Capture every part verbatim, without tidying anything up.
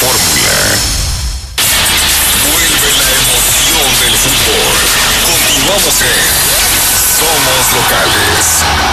fórmula. Vuelve la emoción del fútbol. Continuamos en Somos Locales.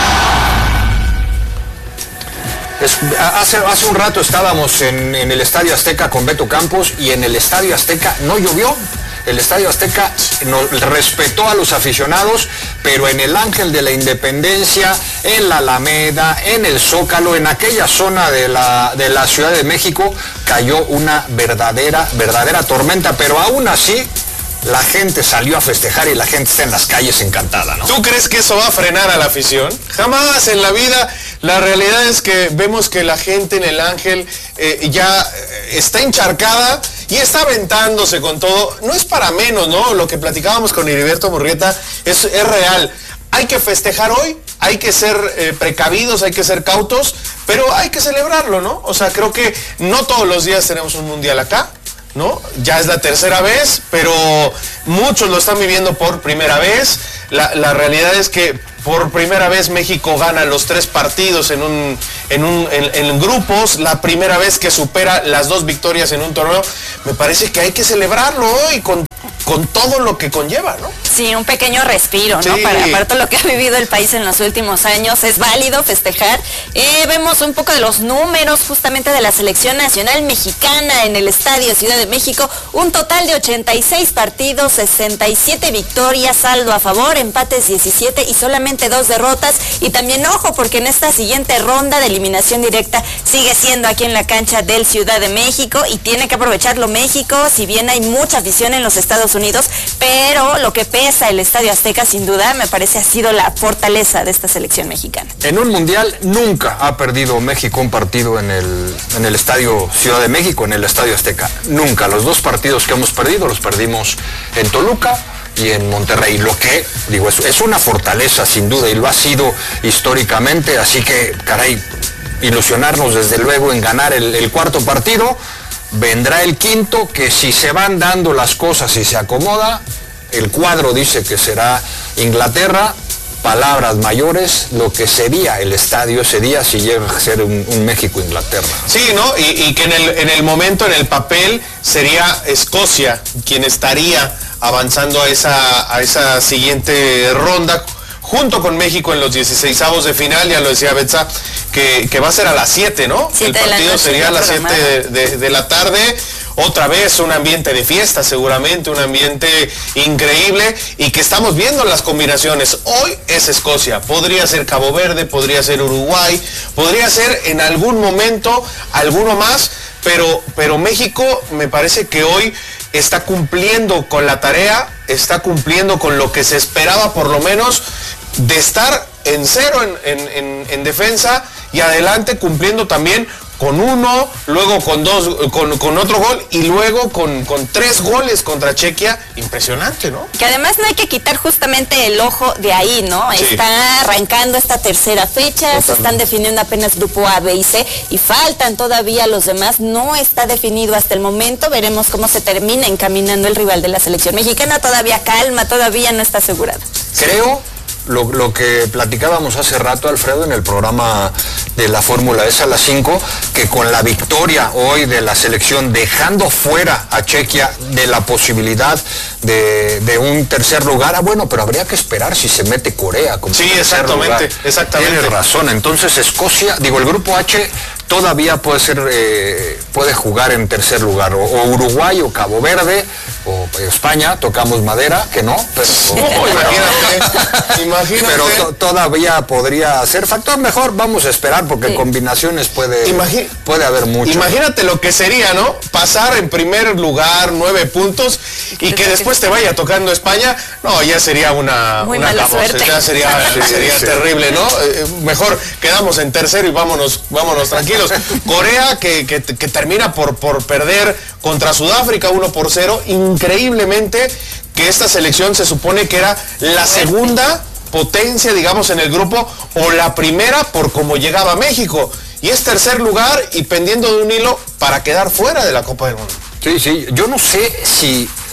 Es, hace, hace un rato estábamos en, en el Estadio Azteca con Beto Campos y en el Estadio Azteca no llovió. El Estadio Azteca nos respetó a los aficionados, pero en el Ángel de la Independencia, en la Alameda, en el Zócalo, en aquella zona de la, de la Ciudad de México, cayó una verdadera, verdadera tormenta, pero aún así la gente salió a festejar y la gente está en las calles encantada, ¿no? ¿Tú crees que eso va a frenar a la afición? Jamás en la vida. La realidad es que vemos que la gente en el Ángel eh, ya está encharcada y está aventándose con todo. No es para menos, ¿no? Lo que platicábamos con Heriberto Murrieta es, es real. Hay que festejar hoy, hay que ser eh, precavidos, hay que ser cautos, pero hay que celebrarlo, ¿no? O sea, creo que no todos los días tenemos un mundial acá, ¿no? Ya es la tercera vez, pero muchos lo están viviendo por primera vez. La, la realidad es que por primera vez México gana los tres partidos en un, en, un, en, en grupos, la primera vez que supera las dos victorias en un torneo. Me parece que hay que celebrarlo hoy con, con todo lo que conlleva, ¿no? Sí, un pequeño respiro, ¿no? Sí. Para, para todo lo que ha vivido el país en los últimos años, es válido festejar. Eh, vemos un poco de los números justamente de la selección nacional mexicana en el Estadio Ciudad de México. Un total de ochenta y seis partidos, sesenta y siete victorias, saldo a favor, empates diecisiete y solamente dos derrotas. Y también ojo, porque en esta siguiente ronda de eliminación directa sigue siendo aquí en la cancha del Ciudad de México y tiene que aprovecharlo México, si bien hay mucha afición en los Estados Unidos, pero lo que pesa el Estadio Azteca sin duda me parece ha sido la fortaleza de esta selección mexicana. En un mundial nunca ha perdido México un partido en el, en el Estadio Ciudad de México, en el Estadio Azteca. Nunca. Los dos partidos que hemos perdido los perdimos en Toluca y en Monterrey, lo que, digo, es, es una fortaleza sin duda y lo ha sido históricamente, así que, caray, ilusionarnos desde luego en ganar el, el cuarto partido. Vendrá el quinto, que si se van dando las cosas y se acomoda, el cuadro dice que será Inglaterra. Palabras mayores, lo que sería el estadio ese día si llega a ser un, un México-Inglaterra. Sí, ¿no? Y, y que en el, en el momento, en el papel, sería Escocia quien estaría avanzando a esa, a esa siguiente ronda, junto con México en los dieciseisavos de final. Ya lo decía Betsa, que, que va a ser a las siete, ¿no? siete el partido sería a las siete de, de, de la tarde. Otra vez un ambiente de fiesta, seguramente, un ambiente increíble, y que estamos viendo las combinaciones. Hoy es Escocia, podría ser Cabo Verde, podría ser Uruguay, podría ser en algún momento alguno más, pero, pero México me parece que hoy está cumpliendo con la tarea, está cumpliendo con lo que se esperaba, por lo menos, de estar en cero en, en, en, en defensa y adelante, cumpliendo también con uno, luego con dos, con, con otro gol y luego con, con tres goles contra Chequia. Impresionante, ¿no? Que además no hay que quitar justamente el ojo de ahí, ¿no? Sí. Está arrancando esta tercera fecha, Totalmente. Se están definiendo apenas grupo A, B y C y faltan todavía los demás. No está definido hasta el momento. Veremos cómo se termina encaminando el rival de la selección mexicana. Todavía calma, todavía no está asegurado. Creo Lo, lo que platicábamos hace rato, Alfredo, en el programa de la Fórmula E S a las cinco, que con la victoria hoy de la selección, dejando fuera a Chequia de la posibilidad de, de un tercer lugar, ah, bueno, pero habría que esperar si se mete Corea como sí, tercer exactamente, lugar. exactamente. Tienes razón, entonces Escocia, digo, el grupo H todavía puede ser, eh, puede jugar en tercer lugar, o, o Uruguay o Cabo Verde, o España, tocamos madera, que no, pero, oh, imagínate, imagínate. pero to, todavía podría ser factor. Mejor vamos a esperar, porque sí. combinaciones puede, Imagi puede haber mucho. Imagínate lo que sería, ¿no? Pasar en primer lugar, nueve puntos, y que después te vaya tocando España. No, ya sería una, Muy una mala cabosa, suerte. ya sería, sí, sería sí. terrible, ¿no? Eh, mejor quedamos en tercero y vámonos, vámonos tranquilos. Corea que, que, que termina por, por perder contra Sudáfrica uno por cero, increíblemente, que esta selección se supone que era la segunda potencia, digamos, en el grupo, o la primera por cómo llegaba México, y es tercer lugar y pendiendo de un hilo para quedar fuera de la Copa del Mundo. Sí, sí, yo no sé si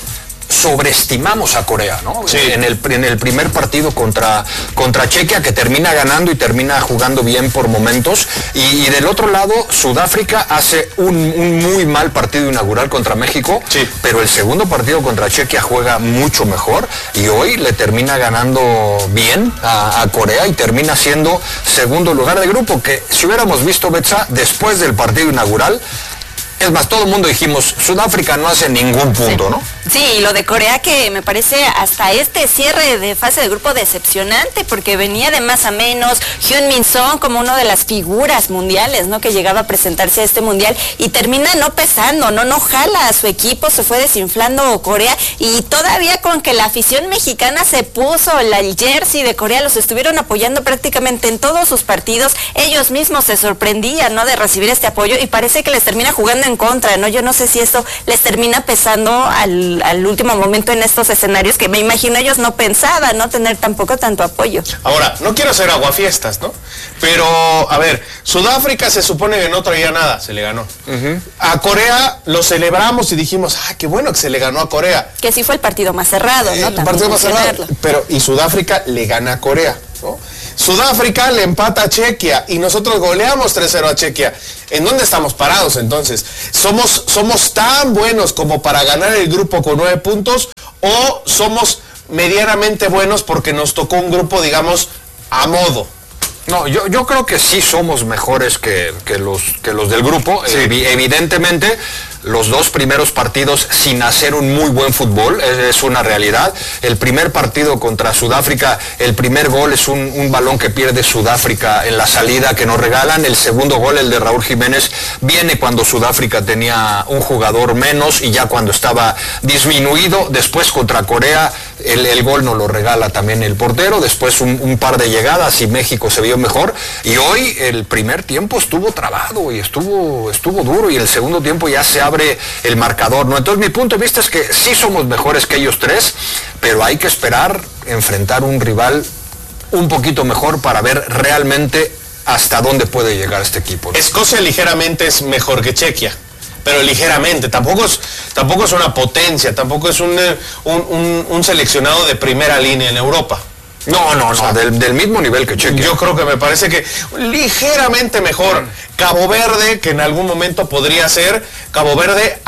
sobreestimamos a Corea, ¿no? Sí. En el, en el primer partido contra, contra Chequia, que termina ganando y termina jugando bien por momentos. Y, y del otro lado, Sudáfrica hace un, un muy mal partido inaugural contra México, sí. pero el segundo partido contra Chequia juega mucho mejor y hoy le termina ganando bien a, a Corea y termina siendo segundo lugar de grupo, que si hubiéramos visto, Betsa, después del partido inaugural, es más, todo el mundo dijimos, Sudáfrica no hace ningún punto, sí. ¿no? Sí, y lo de Corea que me parece hasta este cierre de fase de grupo decepcionante, porque venía de más a menos, Hyun Min Song como una de las figuras mundiales, ¿no? Que llegaba a presentarse a este mundial y termina no pesando, no, no jala a su equipo, se fue desinflando Corea y todavía con que la afición mexicana se puso la, el jersey de Corea, los estuvieron apoyando prácticamente en todos sus partidos, ellos mismos se sorprendían, ¿no? De recibir este apoyo y parece que les termina jugando en contra, ¿no? Yo no sé si esto les termina pesando al, al último momento en estos escenarios que me imagino ellos no pensaban, ¿no? Tener tampoco tanto apoyo. Ahora, no quiero hacer aguafiestas, ¿no? Pero, a ver, Sudáfrica se supone que no traía nada, se le ganó. Uh-huh. A Corea lo celebramos y dijimos, ah, qué bueno que se le ganó a Corea. Que sí fue el partido más cerrado, ¿no? El partido más cerrado, pero y Sudáfrica le gana a Corea, ¿no? Sudáfrica le empata a Chequia y nosotros goleamos tres cero a Chequia. ¿En dónde estamos parados entonces? ¿Somos, somos tan buenos como para ganar el grupo con nueve puntos o somos medianamente buenos porque nos tocó un grupo, digamos, a modo? No, yo, yo creo que sí somos mejores que, que, los, que los del grupo. Sí. Evi- evidentemente, los dos primeros partidos sin hacer un muy buen fútbol, es, es una realidad. El primer partido contra Sudáfrica, el primer gol es un, un balón que pierde Sudáfrica en la salida que nos regalan. El segundo gol, el de Raúl Jiménez, viene cuando Sudáfrica tenía un jugador menos y ya cuando estaba disminuido. Después contra Corea, el, el gol nos lo regala también el portero. Después un, un par de llegadas y México se vio mejor. Y hoy el primer tiempo estuvo trabado y estuvo, estuvo duro y el segundo tiempo ya se abre el marcador, ¿no? Entonces mi punto de vista es que sí somos mejores que ellos tres, pero hay que esperar enfrentar un rival un poquito mejor para ver realmente hasta dónde puede llegar este equipo, ¿no? Escocia ligeramente es mejor que Chequia, pero ligeramente, tampoco es, tampoco es una potencia, tampoco es un, un, un, un seleccionado de primera línea en Europa. No, no, no, o sea, del, del mismo nivel que Chequia. Yo creo que me parece que ligeramente mejor. Cabo Verde, que en algún momento podría ser, Cabo Verde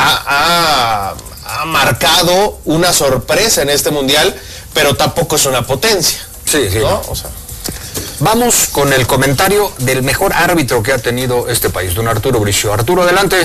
ha, ha, ha marcado una sorpresa en este mundial, pero tampoco es una potencia. Sí, sí. ¿No? O sea. Vamos con el comentario del mejor árbitro que ha tenido este país, don Arturo Bricio. Arturo, adelante.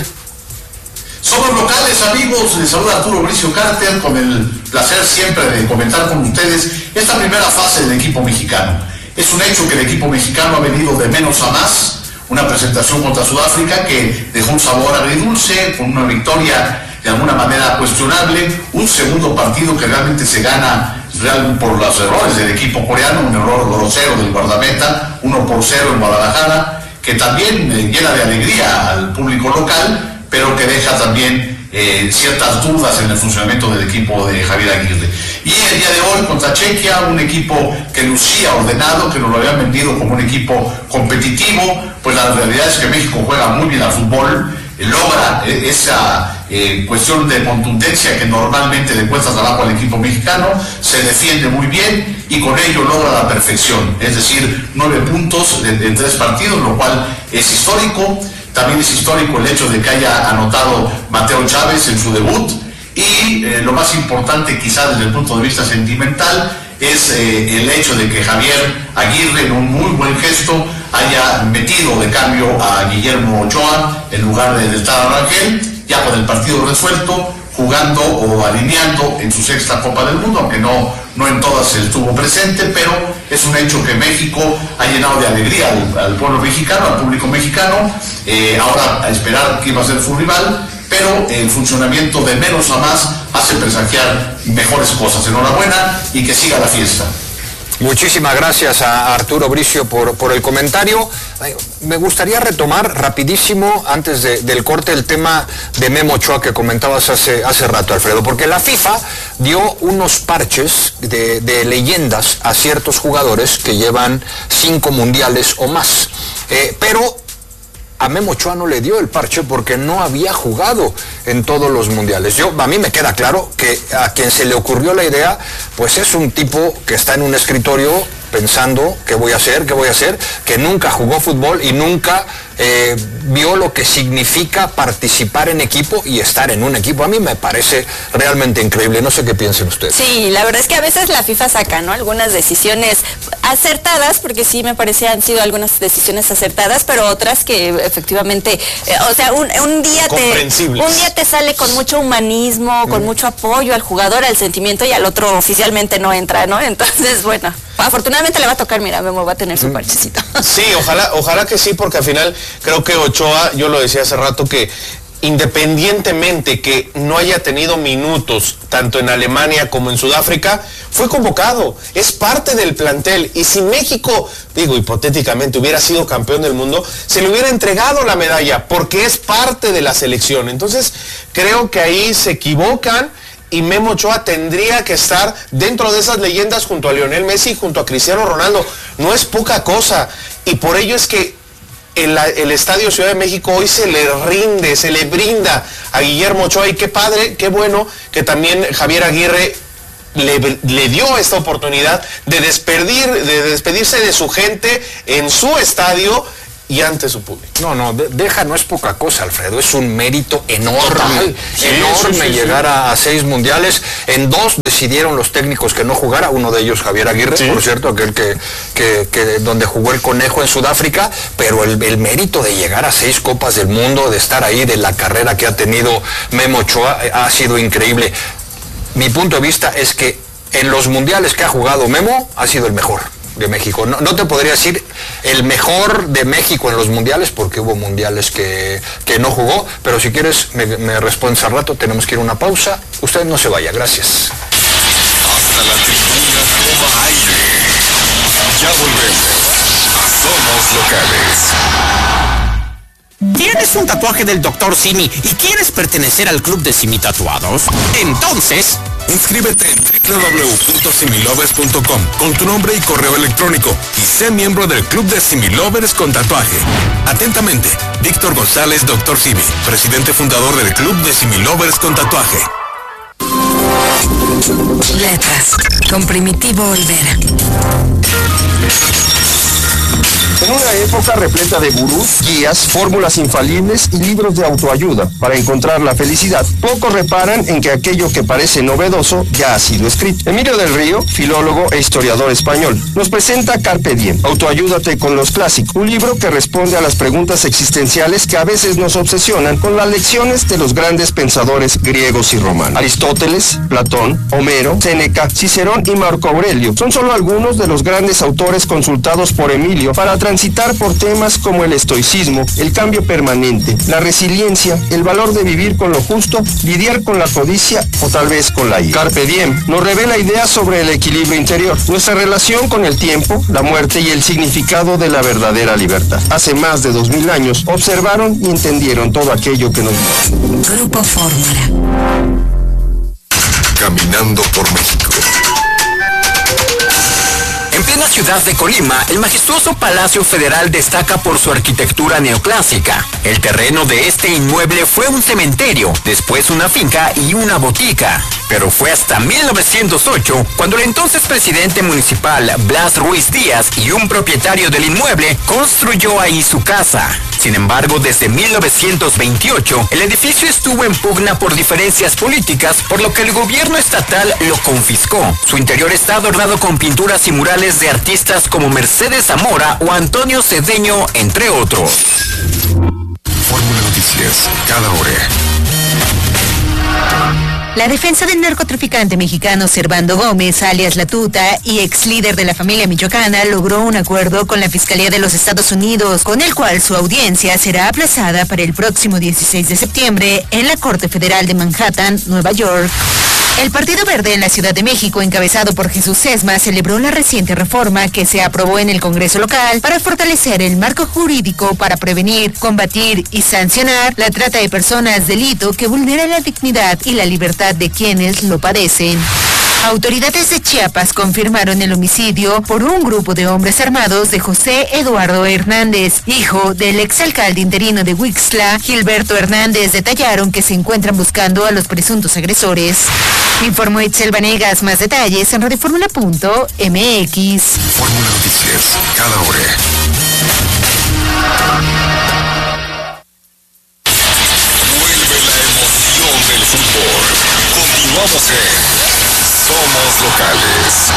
Somos locales, amigos, les saluda Arturo Bricio Carter, con el placer siempre de comentar con ustedes esta primera fase del equipo mexicano. Es un hecho que el equipo mexicano ha venido de menos a más, una presentación contra Sudáfrica que dejó un sabor agridulce, con una victoria de alguna manera cuestionable, un segundo partido que realmente se gana real por los errores del equipo coreano, un error grosero del guardameta, uno por cero en Guadalajara, que también eh, llena de alegría al público local, pero que deja también eh, ciertas dudas en el funcionamiento del equipo de Javier Aguirre. Y el día de hoy contra Chequia, un equipo que lucía ordenado, que nos lo habían vendido como un equipo competitivo, pues la realidad es que México juega muy bien al fútbol, eh, logra eh, esa eh, cuestión de contundencia que normalmente le cuesta trabajo al equipo mexicano, se defiende muy bien y con ello logra la perfección, es decir, nueve puntos en, en tres partidos, lo cual es histórico. También es histórico el hecho de que haya anotado Mateo Chávez en su debut y eh, lo más importante quizá desde el punto de vista sentimental es eh, el hecho de que Javier Aguirre en un muy buen gesto haya metido de cambio a Guillermo Ochoa en lugar de, del Tata Rangel, ya con el partido resuelto, jugando o alineando en su sexta Copa del Mundo, aunque no, no en todas estuvo presente, pero es un hecho que México ha llenado de alegría al, al pueblo mexicano, al público mexicano, eh, ahora a esperar quién va a ser su rival, pero el funcionamiento de menos a más hace presagiar mejores cosas. Enhorabuena y que siga la fiesta. Muchísimas gracias a Arturo Bricio por, por el comentario. Me gustaría retomar rapidísimo, antes de, del corte, el tema de Memo Ochoa que comentabas hace, hace rato, Alfredo, porque la FIFA dio unos parches de, de leyendas a ciertos jugadores que llevan cinco mundiales o más. Eh, pero a Memo Ochoa no le dio el parche porque no había jugado en todos los mundiales. Yo, a mí me queda claro que a quien se le ocurrió la idea, pues es un tipo que está en un escritorio pensando qué voy a hacer, qué voy a hacer, que nunca jugó fútbol y nunca eh, vio lo que significa participar en equipo y estar en un equipo. A mí me parece realmente increíble, no sé qué piensen ustedes. Sí, la verdad es que a veces la FIFA saca, ¿no?, algunas decisiones acertadas, porque sí me parece han sido algunas decisiones acertadas, pero otras que efectivamente, eh, o sea, un, un día te un día te sale con mucho humanismo, con mm. mucho apoyo al jugador, al sentimiento, y al otro oficialmente no entra, ¿no? Entonces, bueno, afortunadamente le va a tocar, mira, Memo va a tener su parchecito. Sí, ojalá, ojalá que sí, porque al final creo que Ochoa, yo lo decía hace rato, que independientemente que no haya tenido minutos tanto en Alemania como en Sudáfrica, fue convocado, es parte del plantel, y si México, digo hipotéticamente, hubiera sido campeón del mundo, se le hubiera entregado la medalla, porque es parte de la selección. Entonces creo que ahí se equivocan, y Memo Ochoa tendría que estar dentro de esas leyendas junto a Lionel Messi y junto a Cristiano Ronaldo. No es poca cosa, y por ello es que el, el Estadio Ciudad de México hoy se le rinde, se le brinda a Guillermo Ochoa, y qué padre, qué bueno que también Javier Aguirre le, le dio esta oportunidad de, despedir, de despedirse de su gente en su estadio y ante su público. No, no, de, deja, no es poca cosa, Alfredo, es un mérito enorme, Total. Sí, enorme sí, sí, llegar sí. A, a seis mundiales. En dos decidieron los técnicos que no jugara, uno de ellos Javier Aguirre, sí. por cierto, aquel que, que, que donde jugó el Conejo en Sudáfrica, pero el, el mérito de llegar a seis Copas del Mundo, de estar ahí, de la carrera que ha tenido Memo Ochoa, eh, ha sido increíble. Mi punto de vista es que en los mundiales que ha jugado Memo, ha sido el mejor de México. No, no te podría decir el mejor de México en los mundiales, porque hubo mundiales que, que no jugó, pero si quieres me, me respondes al rato, tenemos que ir a una pausa. Usted no se vaya, gracias. Hasta la tribuna toma aire. Ya volvemos a Somos Locales. ¿Tienes un tatuaje del doctor Simi y quieres pertenecer al club de Simi Tatuados? Entonces, inscríbete en doble u doble u doble u punto similovers punto com con tu nombre y correo electrónico y sé miembro del club de Similovers con tatuaje. Atentamente, Víctor González, doctor Simi, presidente fundador del club de Similovers con tatuaje. Letras, con Primitivo Olvera. En una época repleta de gurús, guías, fórmulas infalibles y libros de autoayuda para encontrar la felicidad, pocos reparan en que aquello que parece novedoso ya ha sido escrito. Emilio del Río, filólogo e historiador español, nos presenta Carpe Diem, Autoayúdate con los clásicos, un libro que responde a las preguntas existenciales que a veces nos obsesionan con las lecciones de los grandes pensadores griegos y romanos. Aristóteles, Platón, Homero, Séneca, Cicerón y Marco Aurelio son solo algunos de los grandes autores consultados por Emilio para transitar por temas como el estoicismo, el cambio permanente, la resiliencia, el valor de vivir con lo justo, lidiar con la codicia o tal vez con la ira. Carpe Diem nos revela ideas sobre el equilibrio interior, nuestra relación con el tiempo, la muerte y el significado de la verdadera libertad. Hace más de dos mil años observaron y entendieron todo aquello que nos... Grupo Fórmula. Caminando por México. en plena ciudad de Colima, el majestuoso Palacio Federal destaca por su arquitectura neoclásica. El terreno de este inmueble fue un cementerio, después una finca y una botica. Pero fue hasta mil novecientos ocho cuando el entonces presidente municipal Blas Ruiz Díaz y un propietario del inmueble construyó ahí su casa. Sin embargo, desde mil novecientos veintiocho, el edificio estuvo en pugna por diferencias políticas, por lo que el gobierno estatal lo confiscó. Su interior está adornado con pinturas y murales de artistas como Mercedes Zamora o Antonio Cedeño, entre otros. Fórmula Noticias, cada hora. La defensa del narcotraficante mexicano Servando Gómez, alias La Tuta, y ex líder de la familia michoacana, logró un acuerdo con la Fiscalía de los Estados Unidos, con el cual su audiencia será aplazada para el próximo dieciséis de septiembre en la Corte Federal de Manhattan, Nueva York. El Partido Verde en la Ciudad de México, encabezado por Jesús Sesma, celebró la reciente reforma que se aprobó en el Congreso local para fortalecer el marco jurídico para prevenir, combatir y sancionar la trata de personas, delito que vulnera la dignidad y la libertad de quienes lo padecen. Autoridades de Chiapas confirmaron el homicidio por un grupo de hombres armados de José Eduardo Hernández, hijo del exalcalde interino de Huixtla, Gilberto Hernández. Detallaron que se encuentran buscando a los presuntos agresores. Informó Itzel Vanegas. Más detalles en radioformula punto m x. Fórmula Noticias, cada hora. Vuelve la emoción del fútbol. Continuamos en Somos Locales.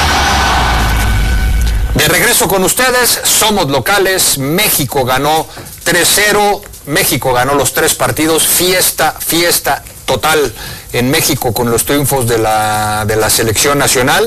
De regreso con ustedes, Somos Locales. México ganó tres cero. México ganó los tres partidos. Fiesta, fiesta total en México con los triunfos de la, de la selección nacional.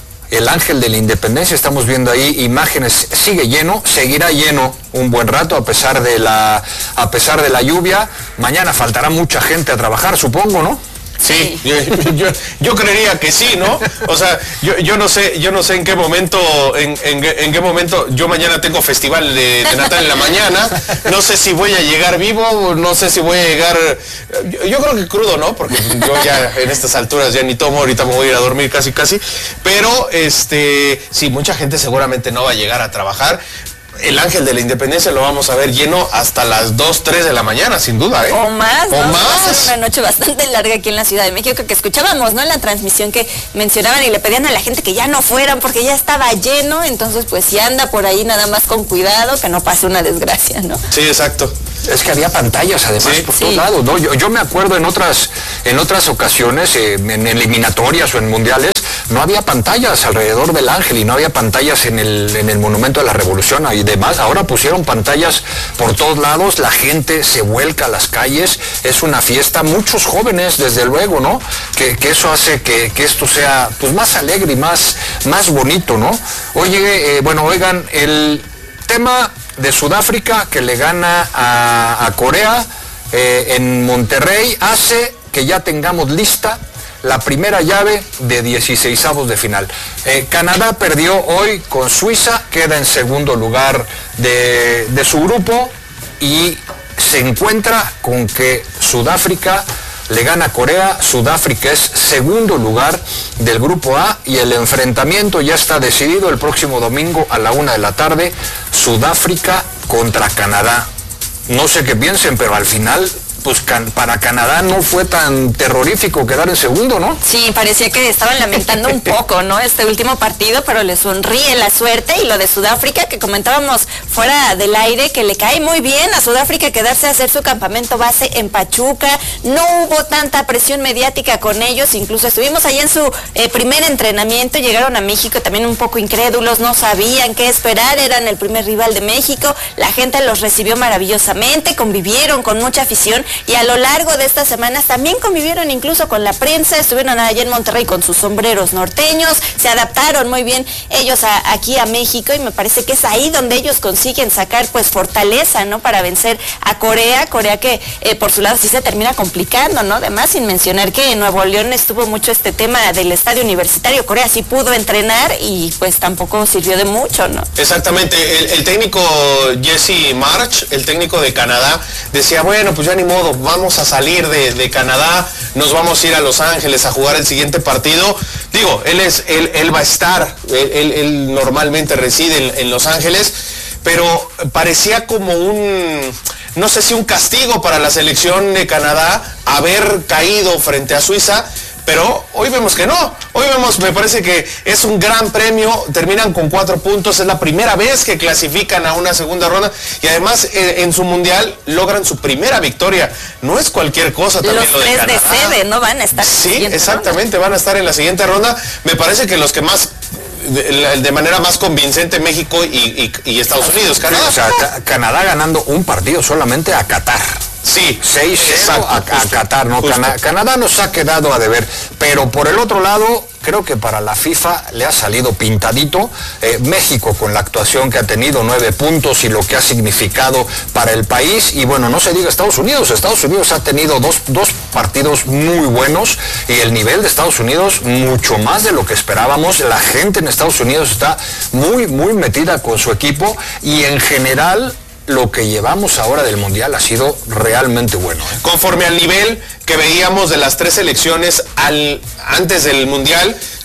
El Ángel de la Independencia, estamos viendo ahí imágenes, sigue lleno, seguirá lleno un buen rato a pesar de la, a pesar de la lluvia. Mañana faltará mucha gente a trabajar, supongo, ¿no? Sí, yo, yo, yo creería que sí, ¿no? O sea, yo, yo no sé, yo no sé en qué momento, en, en, en qué momento, yo mañana tengo festival de, de Natal en la mañana, no sé si voy a llegar vivo, no sé si voy a llegar, yo, yo creo que crudo, ¿no? Porque yo ya en estas alturas ya ni tomo, ahorita me voy a ir a dormir casi casi, pero este, sí, mucha gente seguramente no va a llegar a trabajar. El Ángel de la Independencia lo vamos a ver lleno hasta las dos, tres de la mañana, sin duda, ¿eh? O más, o ¿no? más. Va a ser una noche bastante larga aquí en la Ciudad de México, que escuchábamos, ¿no? En la transmisión que mencionaban y le pedían a la gente que ya no fueran porque ya estaba lleno, entonces pues si anda por ahí nada más con cuidado, que no pase una desgracia, ¿no? Sí, exacto. Es que había pantallas además Sí, por sí. todos lados, ¿no? Yo, yo me acuerdo en otras, en otras ocasiones, eh, en eliminatorias o en mundiales, no había pantallas alrededor del Ángel y no había pantallas en el, en el Monumento de la Revolución y demás. Ahora pusieron pantallas por todos lados, la gente se vuelca a las calles, es una fiesta, muchos jóvenes desde luego, ¿no? Que, que eso hace que, que esto sea pues más alegre y más, más bonito, ¿no? Oye, eh, bueno, oigan, el tema de Sudáfrica que le gana a, a Corea eh, en Monterrey hace que ya tengamos lista la primera llave de dieciseisavos de final. Eh, Canadá perdió hoy con Suiza, queda en segundo lugar de, de su grupo y se encuentra con que Sudáfrica le gana a Corea. Sudáfrica es segundo lugar del grupo A y el enfrentamiento ya está decidido el próximo domingo a la una de la tarde, Sudáfrica contra Canadá. No sé qué piensen, pero al final pues can, para Canadá no fue tan terrorífico quedar en segundo, ¿no? Sí, parecía que estaban lamentando un poco, ¿no? Este último partido, pero le sonríe la suerte. Y lo de Sudáfrica, que comentábamos fuera del aire, que le cae muy bien a Sudáfrica quedarse a hacer su campamento base en Pachuca. No hubo tanta presión mediática con ellos, incluso estuvimos ahí en su eh, primer entrenamiento, llegaron a México también un poco incrédulos, no sabían qué esperar, eran el primer rival de México, la gente los recibió maravillosamente, convivieron con mucha afición. Y a lo largo de estas semanas también convivieron incluso con la prensa, estuvieron allá en Monterrey con sus sombreros norteños, se adaptaron muy bien ellos a, aquí a México y me parece que es ahí donde ellos consiguen sacar pues fortaleza, ¿no? Para vencer a Corea, Corea que eh, por su lado sí se termina complicando, ¿no? Además, sin mencionar que en Nuevo León estuvo mucho este tema del estadio universitario, Corea sí pudo entrenar y pues tampoco sirvió de mucho, ¿no? Exactamente, el, el técnico Jesse March, el técnico de Canadá, decía, bueno, pues ya ni modo, vamos a salir de, de Canadá, nos vamos a ir a Los Ángeles a jugar el siguiente partido. Digo, él es, él, él va a estar, él, él, él normalmente reside en, en Los Ángeles, pero parecía como un, no sé si un castigo para la selección de Canadá haber caído frente a Suiza. Pero hoy vemos que no, hoy vemos, me parece que es un gran premio, terminan con cuatro puntos, es la primera vez que clasifican a una segunda ronda y además eh, en su mundial logran su primera victoria, no es cualquier cosa también los lo de tres Canadá. de sede, ¿no? Van a estar. Sí, exactamente, ronda. Van a estar en la siguiente ronda, me parece que los que más, de, de manera más convincente México y, y, y Estados Unidos, Canadá. O sea, ca Canadá ganando un partido solamente a Qatar. Sí, seis cero a, a Qatar, ¿no? Cana Canadá nos ha quedado a deber, pero por el otro lado, creo que para la FIFA le ha salido pintadito. Eh, México con la actuación que ha tenido, nueve puntos y lo que ha significado para el país, y bueno, no se diga Estados Unidos, Estados Unidos ha tenido dos, dos partidos muy buenos y el nivel de Estados Unidos mucho más de lo que esperábamos. La gente en Estados Unidos está muy, muy metida con su equipo y en general lo que llevamos ahora del Mundial ha sido realmente bueno, ¿eh? Conforme al nivel que veíamos de las tres selecciones al, antes del Mundial,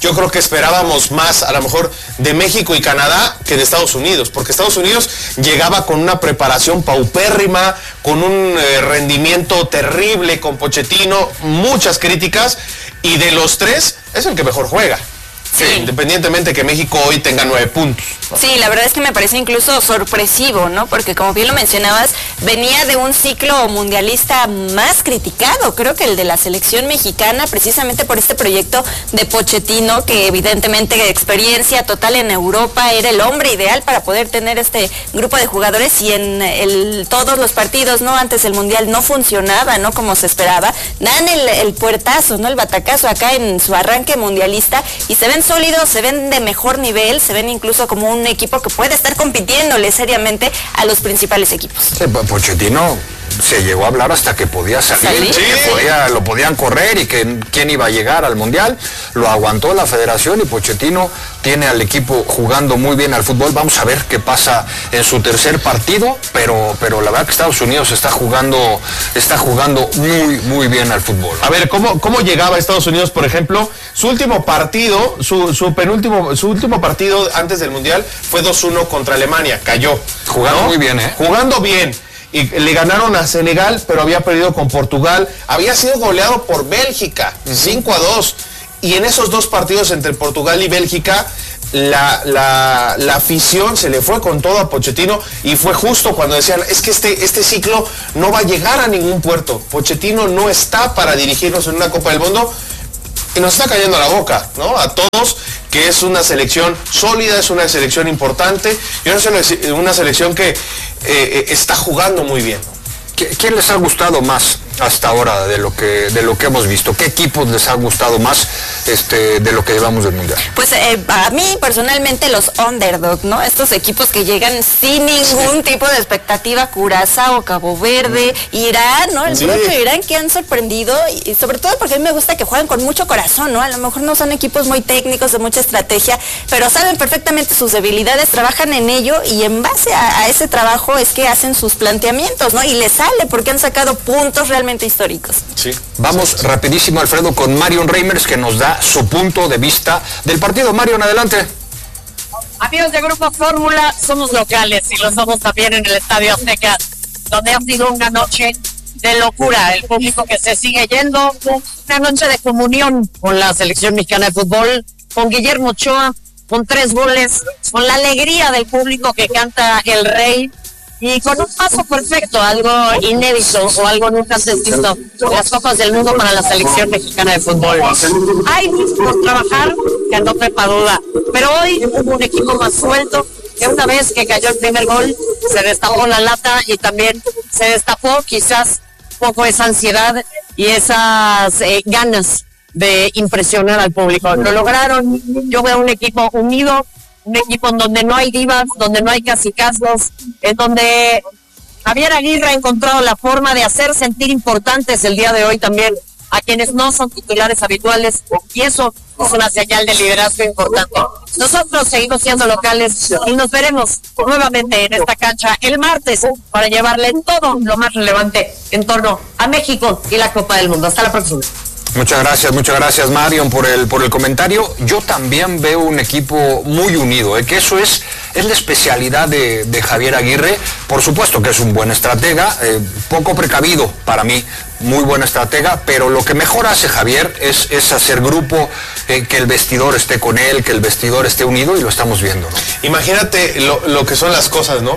yo creo que esperábamos más a lo mejor de México y Canadá que de Estados Unidos, porque Estados Unidos llegaba con una preparación paupérrima, con un eh, rendimiento terrible con Pochettino, muchas críticas, y de los tres es el que mejor juega. Sí. Independientemente que México hoy tenga nueve puntos. Sí, la verdad es que me parece incluso sorpresivo, ¿no? Porque como bien lo mencionabas, venía de un ciclo mundialista más criticado, creo que el de la selección mexicana, precisamente por este proyecto de Pochettino, que evidentemente de experiencia total en Europa era el hombre ideal para poder tener este grupo de jugadores, y en el, todos los partidos, ¿no? Antes del mundial no funcionaba, ¿no? Como se esperaba. Dan el, el puertazo, ¿no? El batacazo acá en su arranque mundialista, y se ven sólidos, se ven de mejor nivel, se ven incluso como un equipo que puede estar compitiéndole seriamente a los principales equipos. Sí, Pochettino se llegó a hablar hasta que podía salir, ¿Salir? Sí. que podía, lo podían correr y que quién iba a llegar al Mundial. Lo aguantó la federación y Pochettino tiene al equipo jugando muy bien al fútbol. Vamos a ver qué pasa en su tercer partido, pero, pero la verdad que Estados Unidos está jugando, está jugando muy, muy bien al fútbol. A ver, ¿cómo, cómo llegaba Estados Unidos, por ejemplo? Su último partido, su, su penúltimo, su último partido antes del Mundial fue dos uno contra Alemania, cayó. Jugando ¿no? muy bien, ¿eh? Jugando bien. Y le ganaron a Senegal, pero había perdido con Portugal. Había sido goleado por Bélgica, uh-huh. cinco a dos. Y en esos dos partidos entre Portugal y Bélgica, la, la, la afición se le fue con todo a Pochettino, y fue justo cuando decían, es que este, este ciclo no va a llegar a ningún puerto. Pochettino no está para dirigirnos en una Copa del Mundo. Y nos está cayendo la boca, ¿no? A todos, que es una selección sólida, es una selección importante, y una, una selección que eh, está jugando muy bien. ¿Quién les ha gustado más hasta ahora de lo que de lo que hemos visto? ¿Qué equipos les ha gustado más este de lo que llevamos del Mundial? Pues eh, a mí personalmente los underdog, ¿no? Estos equipos que llegan sin ningún tipo de expectativa, Curazao, Cabo Verde, Irán, ¿no? El Sí. propio Irán, que han sorprendido, y sobre todo porque a mí me gusta que juegan con mucho corazón, ¿no? A lo mejor no son equipos muy técnicos, de mucha estrategia, pero saben perfectamente sus debilidades, trabajan en ello, y en base a, a ese trabajo es que hacen sus planteamientos, ¿no? Y les sale porque han sacado puntos realmente históricos. Sí. Vamos sí, sí. rapidísimo, Alfredo, con Marion Reimers, que nos da su punto de vista del partido. Marion, adelante. Amigos de Grupo Fórmula, somos locales y lo somos también en el Estadio Azteca, donde ha sido una noche de locura. El público que se sigue yendo, una noche de comunión con la selección mexicana de fútbol, con Guillermo Ochoa, con tres goles, con la alegría del público que canta El Rey, y con un paso perfecto, algo inédito o algo nunca antes visto, las Copas del Mundo para la selección mexicana de fútbol. Hay mucho por trabajar, que no quepa duda, pero hoy hubo un equipo más suelto, que una vez que cayó el primer gol, se destapó la lata, y también se destapó quizás un poco esa ansiedad y esas eh, ganas de impresionar al público. Lo lograron. Yo veo un equipo unido, un equipo en donde no hay divas, donde no hay cacicazgos, en donde Javier Aguirre ha encontrado la forma de hacer sentir importantes el día de hoy también a quienes no son titulares habituales, y eso es una señal de liderazgo importante. Nosotros seguimos siendo locales y nos veremos nuevamente en esta cancha el martes para llevarle todo lo más relevante en torno a México y la Copa del Mundo. Hasta la próxima. Muchas gracias, muchas gracias, Marion, por el por el comentario. Yo también veo un equipo muy unido, ¿eh? que eso es, es la especialidad de, de Javier Aguirre. Por supuesto que es un buen estratega, eh, poco precavido para mí, muy buen estratega, pero lo que mejor hace Javier es, es hacer grupo, eh, que el vestidor esté con él, que el vestidor esté unido, y lo estamos viendo, ¿no? Imagínate lo, lo que son las cosas, ¿no?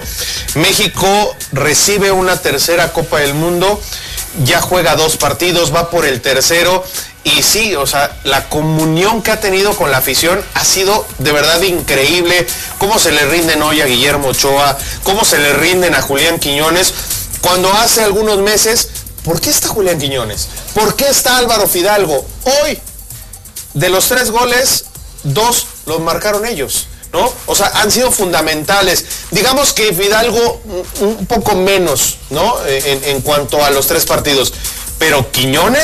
México recibe una tercera Copa del Mundo, ya juega dos partidos, va por el tercero, y sí, o sea, la comunión que ha tenido con la afición ha sido de verdad increíble. Cómo se le rinden hoy a Guillermo Ochoa, cómo se le rinden a Julián Quiñones, cuando hace algunos meses, ¿por qué está Julián Quiñones? ¿Por qué está Álvaro Fidalgo? Hoy, de los tres goles, dos los marcaron ellos, ¿no? O sea, han sido fundamentales. Digamos que Fidalgo un poco menos, ¿no? En, en cuanto a los tres partidos. Pero Quiñones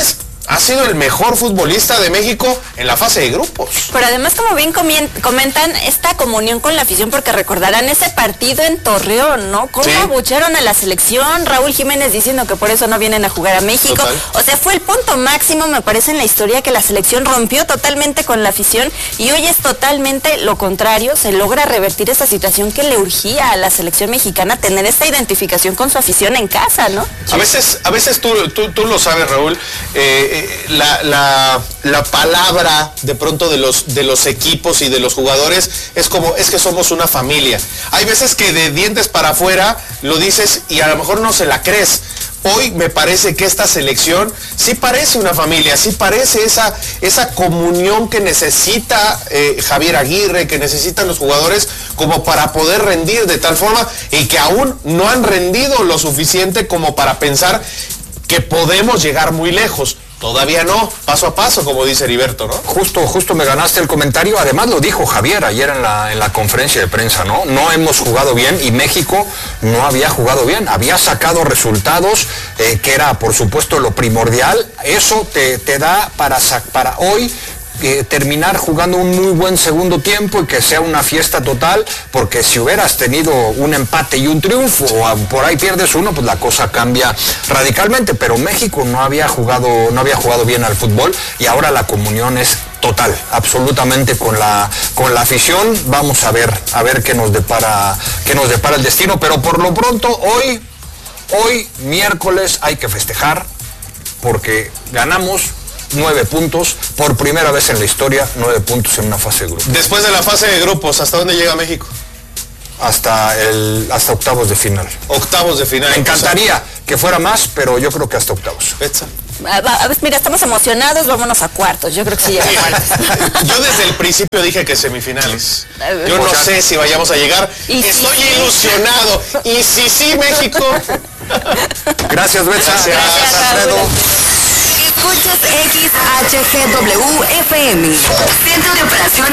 ha sido el mejor futbolista de México en la fase de grupos. Pero además, como bien comentan, esta comunión con la afición, porque recordarán ese partido en Torreón, ¿no? Cómo sí. abuchearon a la selección, Raúl Jiménez diciendo que por eso no vienen a jugar a México. Total. O sea, fue el punto máximo, me parece, en la historia, que la selección rompió totalmente con la afición, y hoy es totalmente lo contrario. Se logra revertir esa situación que le urgía a la selección mexicana, tener esta identificación con su afición en casa, ¿no? Sí. A veces, a veces tú, tú, tú lo sabes, Raúl, eh, La, la, la palabra de pronto de los, de los equipos y de los jugadores es como, es que somos una familia. Hay veces que de dientes para afuera lo dices y a lo mejor no se la crees. Hoy me parece que esta selección sí parece una familia, sí parece esa, esa comunión que necesita eh, Javier Aguirre, que necesitan los jugadores como para poder rendir de tal forma, y que aún no han rendido lo suficiente como para pensar que podemos llegar muy lejos. Todavía no, paso a paso, como dice Heriberto, ¿no? Justo, justo me ganaste el comentario. Además lo dijo Javier ayer en la, en la conferencia de prensa, ¿no? No hemos jugado bien, y México no había jugado bien. Había sacado resultados, eh, que era, por supuesto, lo primordial. Eso te, te da para, para hoy Eh, terminar jugando un muy buen segundo tiempo y que sea una fiesta total, porque si hubieras tenido un empate y un triunfo, o por ahí pierdes uno, pues la cosa cambia radicalmente. Pero México no había jugado, no había jugado bien al fútbol, y ahora la comunión es total, absolutamente, con la, con la afición. Vamos a ver, a ver qué nos depara, qué nos depara el destino, pero por lo pronto, hoy, hoy, miércoles, hay que festejar, porque ganamos nueve puntos, por primera vez en la historia, nueve puntos en una fase de grupos. Después de la fase de grupos, ¿hasta dónde llega México? Hasta el, hasta octavos de final. Octavos de final. Me encantaría que fuera más, pero yo creo que hasta octavos. A, a ver, mira, estamos emocionados, vámonos a cuartos. Yo creo que sí llega a cuartos. Yo desde el principio dije que semifinales. Yo no sé si vayamos a llegar. Estoy sí, ilusionado. Y si sí, México. Gracias, Betsa. Gracias, Gracias, Alfredo. Escuchas X H G W F M, Centro de Operaciones